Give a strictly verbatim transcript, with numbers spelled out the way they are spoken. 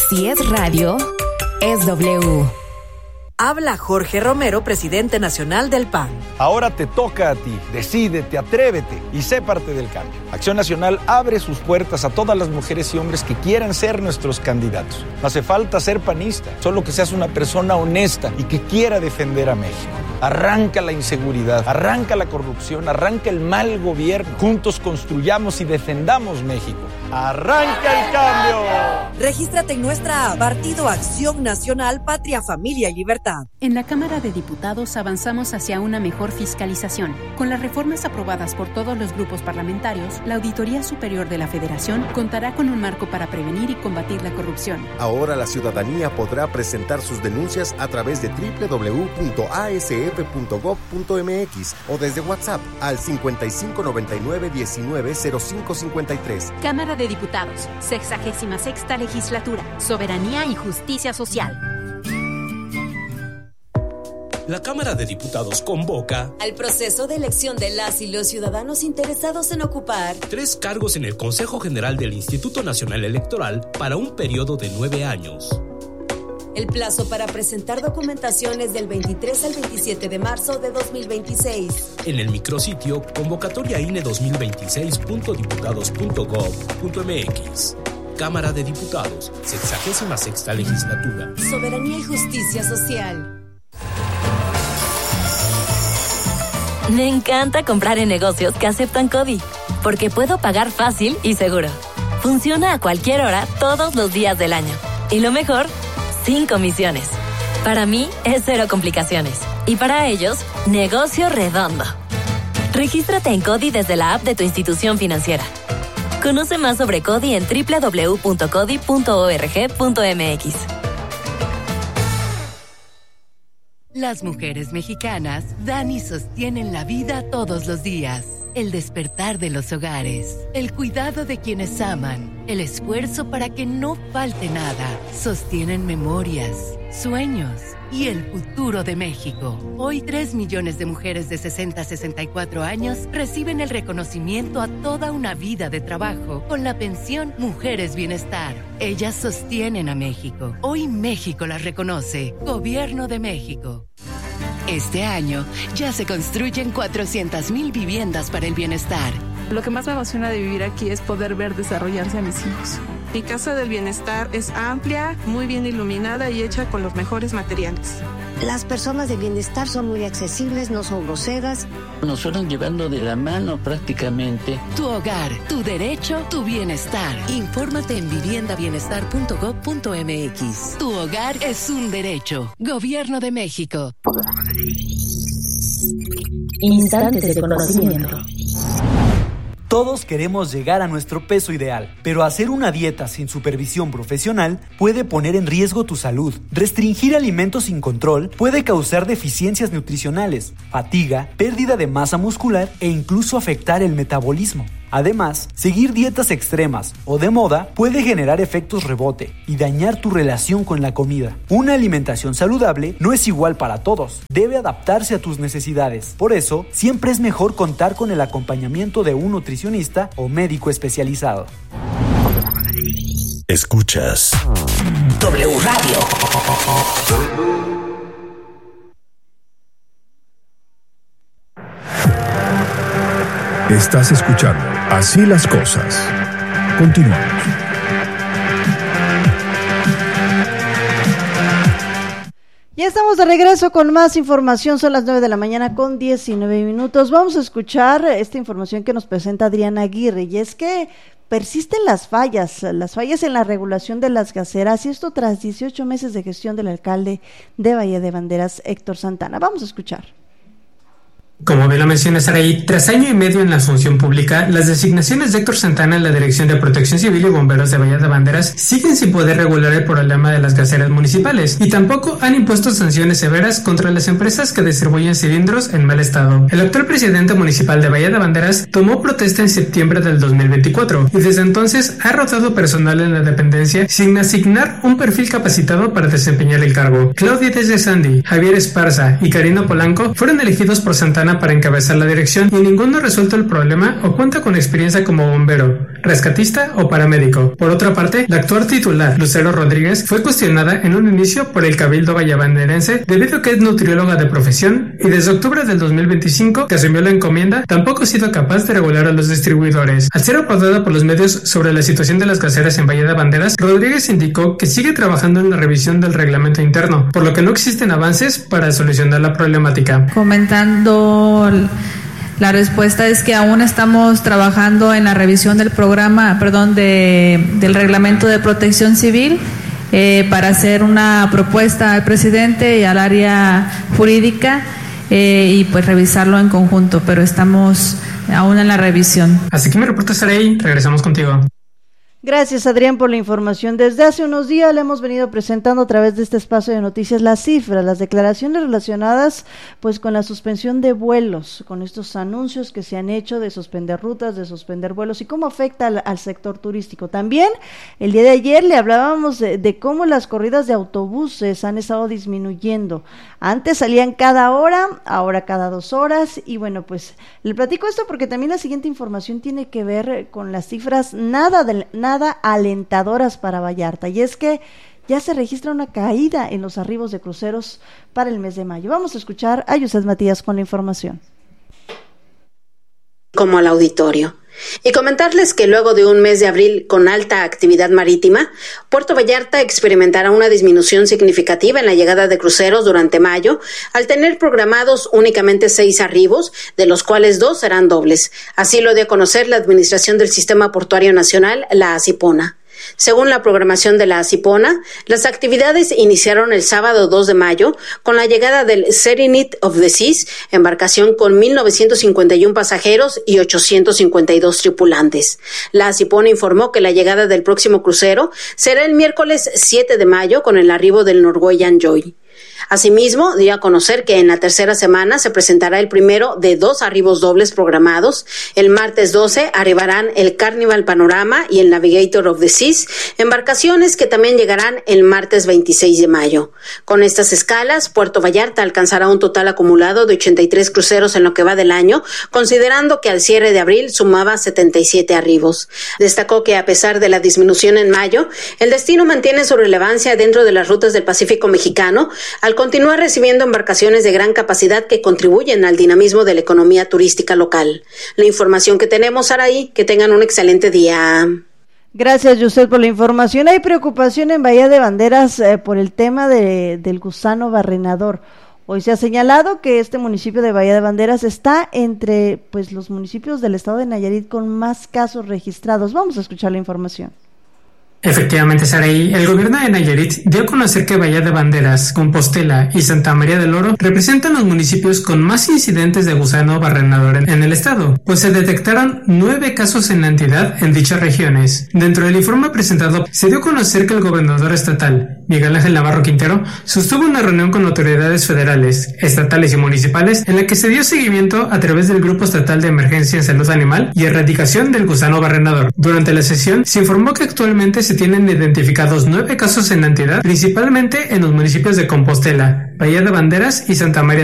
Si es radio, es W. Habla Jorge Romero, presidente nacional del P A N. Ahora te toca a ti. Decídete, atrévete y sé parte del cambio. Acción Nacional abre sus puertas a todas las mujeres y hombres que quieran ser nuestros candidatos. No hace falta ser panista, solo que seas una persona honesta y que quiera defender a México. Arranca la inseguridad, arranca la corrupción, arranca el mal gobierno. Juntos construyamos y defendamos México. ¡Arranca el cambio! Regístrate en nuestra app, Partido Acción Nacional, Patria, Familia y Libertad. En la Cámara de Diputados avanzamos hacia una mejor fiscalización. Con las reformas aprobadas por todos los grupos parlamentarios, la Auditoría Superior de la Federación contará con un marco para prevenir y combatir la corrupción. Ahora la ciudadanía podrá presentar sus denuncias a través de doble u doble u doble u punto a s f punto gob punto m x o desde WhatsApp al cincuenta y cinco noventa y nueve diecinueve cero cinco cincuenta y tres. Cámara de Diputados, sexagésima sexta legislatura, soberanía y justicia social. La Cámara de Diputados convoca al proceso de elección de las y los ciudadanos interesados en ocupar tres cargos en el Consejo General del Instituto Nacional Electoral para un periodo de nueve años. El plazo para presentar documentación es del veintitrés al veintisiete de marzo de dos mil veintiséis. En el micrositio convocatoria I N E dos mil veintiséis punto diputados punto gob punto m x. Cámara de Diputados, sexagésima sexta legislatura. Soberanía y justicia social. Me encanta comprar en negocios que aceptan CODI, porque puedo pagar fácil y seguro. Funciona a cualquier hora, todos los días del año. Y lo mejor, sin comisiones. Para mí es cero complicaciones. Y para ellos, negocio redondo. Regístrate en CODI desde la app de tu institución financiera. Conoce más sobre CODI en doble u doble u doble u punto codi punto org punto m x. Las mujeres mexicanas dan y sostienen la vida todos los días. El despertar de los hogares, el cuidado de quienes aman, el esfuerzo para que no falte nada. Sostienen memorias, sueños y el futuro de México. Hoy tres millones de mujeres de sesenta a sesenta y cuatro años reciben el reconocimiento a toda una vida de trabajo con la pensión Mujeres Bienestar. Ellas sostienen a México. Hoy México las reconoce. Gobierno de México. Este año ya se construyen cuatrocientas mil viviendas para el bienestar. Lo que más me emociona de vivir aquí es poder ver desarrollarse a mis hijos. Mi casa del bienestar es amplia, muy bien iluminada y hecha con los mejores materiales. Las personas de bienestar son muy accesibles, no son groseras. Nos fueron llevando de la mano prácticamente. Tu hogar, tu derecho, tu bienestar. Infórmate en vivienda bienestar punto gob punto m x. Tu hogar es un derecho. Gobierno de México. Instantes de conocimiento. Todos queremos llegar a nuestro peso ideal, pero hacer una dieta sin supervisión profesional puede poner en riesgo tu salud. Restringir alimentos sin control puede causar deficiencias nutricionales, fatiga, pérdida de masa muscular e incluso afectar el metabolismo. Además, seguir dietas extremas o de moda puede generar efectos rebote y dañar tu relación con la comida. Una alimentación saludable no es igual para todos, debe adaptarse a tus necesidades. Por eso, siempre es mejor contar con el acompañamiento de un nutricionista o médico especializado. Escuchas W Radio. Estás escuchando Así las Cosas. Continuamos. Ya estamos de regreso con más información. Son las nueve de la mañana con diecinueve minutos. Vamos a escuchar esta información que nos presenta Adriana Aguirre, y es que persisten las fallas, las fallas en la regulación de las gaseras, y esto tras dieciocho meses de gestión del alcalde de Bahía de Banderas, Héctor Santana. Vamos a escuchar. Como bien lo menciona Saraí, tras año y medio en la función pública, las designaciones de Héctor Santana en la Dirección de Protección Civil y Bomberos de Bahía de Banderas siguen sin poder regular el problema de las gaseras municipales, y tampoco han impuesto sanciones severas contra las empresas que distribuyen cilindros en mal estado. El actual presidente municipal de Bahía de Banderas tomó protesta en septiembre del dos mil veinticuatro, y desde entonces ha rotado personal en la dependencia sin asignar un perfil capacitado para desempeñar el cargo. Claudia Desde Sandy, Javier Esparza y Karina Polanco fueron elegidos por Santana para encabezar la dirección, y ninguno ha resuelto el problema o cuenta con experiencia como bombero. rescatista o paramédico. Por otra parte, la actual titular, Lucero Rodríguez, fue cuestionada en un inicio por el Cabildo vallabanderense debido a que es nutrióloga de profesión y desde octubre del dos mil veinticinco, que asumió la encomienda, tampoco ha sido capaz de regular a los distribuidores. Al ser abordada por los medios sobre la situación de las gaseras en Bahía de Banderas, Rodríguez indicó que sigue trabajando en la revisión del reglamento interno, por lo que no existen avances para solucionar la problemática. Comentando, la respuesta es que aún estamos trabajando en la revisión del programa, perdón, de, del reglamento de protección civil eh, para hacer una propuesta al presidente y al área jurídica eh, y pues revisarlo en conjunto, pero estamos aún en la revisión. Así que mi reporte estará ahí, regresamos contigo. Gracias, Adrián, por la información. Desde hace unos días le hemos venido presentando a través de este espacio de noticias las cifras, las declaraciones relacionadas pues con la suspensión de vuelos, con estos anuncios que se han hecho de suspender rutas, de suspender vuelos y cómo afecta al, al sector turístico. También el día de ayer le hablábamos de, de cómo las corridas de autobuses han estado disminuyendo. Antes salían cada hora, ahora cada dos horas y bueno, pues le platico esto porque también la siguiente información tiene que ver con las cifras nada del nada nada alentadoras para Vallarta, y es que ya se registra una caída en los arribos de cruceros para el mes de mayo. Vamos a escuchar a Yusef Matías con la información. Como al auditorio. Y comentarles que luego de un mes de abril con alta actividad marítima, Puerto Vallarta experimentará una disminución significativa en la llegada de cruceros durante mayo, al tener programados únicamente seis arribos, de los cuales dos serán dobles. Así lo dio a conocer la Administración del Sistema Portuario Nacional, la ASIPONA. Según la programación de la ASIPONA, las actividades iniciaron el sábado dos de mayo con la llegada del Serenity of the Seas, embarcación con mil novecientos cincuenta y uno pasajeros y ochocientos cincuenta y dos tripulantes. La ASIPONA informó que la llegada del próximo crucero será el miércoles siete de mayo con el arribo del Norwegian Joy. Asimismo, dio a conocer que en la tercera semana se presentará el primero de dos arribos dobles programados. El martes doce arribarán el Carnival Panorama y el Navigator of the Seas, embarcaciones que también llegarán el martes veintiséis de mayo. Con estas escalas, Puerto Vallarta alcanzará un total acumulado de ochenta y tres cruceros en lo que va del año, considerando que al cierre de abril sumaba setenta y siete arribos. Destacó que a pesar de la disminución en mayo, el destino mantiene su relevancia dentro de las rutas del Pacífico mexicano, al continuar recibiendo embarcaciones de gran capacidad que contribuyen al dinamismo de la economía turística local. La información que tenemos, Araí, que tengan un excelente día. Gracias, Yusef, por la información. Hay preocupación en Bahía de Banderas eh, por el tema de, del gusano barrenador. Hoy se ha señalado que este municipio de Bahía de Banderas está entre pues los municipios del estado de Nayarit con más casos registrados. Vamos a escuchar la información. Efectivamente, Saraí, el gobierno de Nayarit dio a conocer que Bahía de Banderas, Compostela y Santa María del Oro representan los municipios con más incidentes de gusano barrenador en, en el estado, pues se detectaron nueve casos en la entidad en dichas regiones. Dentro del informe presentado, se dio a conocer que el gobernador estatal, Miguel Ángel Navarro Quintero, sostuvo una reunión con autoridades federales, estatales y municipales en la que se dio seguimiento a través del Grupo Estatal de Emergencia en Salud Animal y Erradicación del Gusano Barrenador. Durante la sesión, se informó que actualmente se tienen identificados nueve casos en la entidad, principalmente en los municipios de Compostela, Bahía de Banderas y Santa María